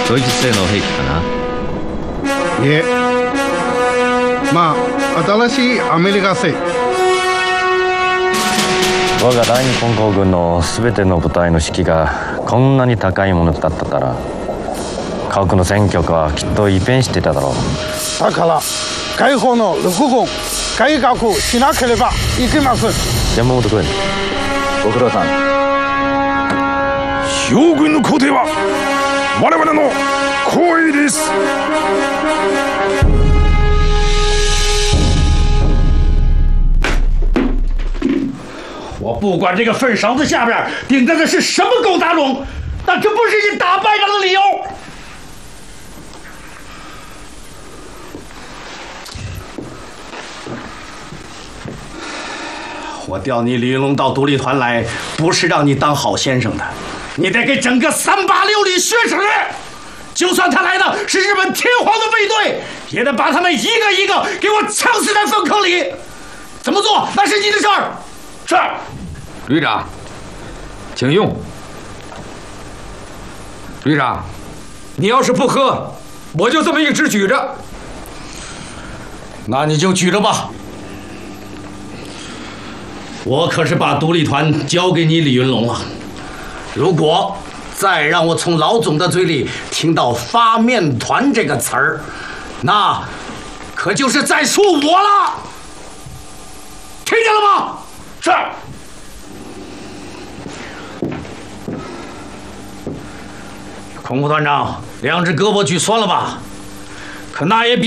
ドイツ製の兵器かな。 いえ、まあ新しいアメリカ製。 我が第二混合軍の全ての部隊の士気がこんなに高いものだったたら、家屋の戦局はきっと一変していただろう。 だから解放の陸軍改革しなければいけません。 山本君、ご苦労さん。 将軍の皇帝は我々の光栄です。 我不管这个粪勺子下边顶着的是什么狗杂种，但这不是你打败仗的理由。我调你李云龙到独立团来，不是让你当好先生的，你得给整个386旅血耻。就算他来的是日本天皇的卫队，也得把他们一个一个给我呛死在粪坑里。怎么做那是你的事儿。是。 旅长，请用。旅长，你要是不喝，我就这么一直举着。 那你就举着吧。我可是把独立团交给你李云龙了，如果再让我从老总的嘴里听到发面团这个词儿，那可就是在说我了。听见了吗？是。孔副团长，2只胳膊举酸了吧？可那也比